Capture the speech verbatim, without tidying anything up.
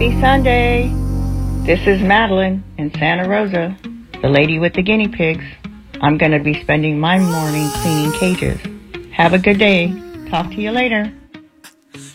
Happy Sunday. This is Madeline in Santa Rosa, the lady with the guinea pigs. I'm going to be spending my morning cleaning cages. Have a good day. Talk to you later.